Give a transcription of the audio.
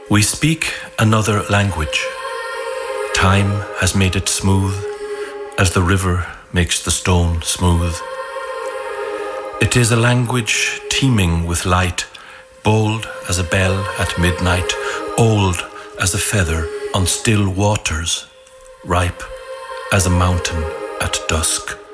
We speak another language. Time has made it smooth, as the river makes the stone smooth. It is a language teeming with light, bold as a bell at midnight, old as a feather on still waters, ripe as a mountain at dusk.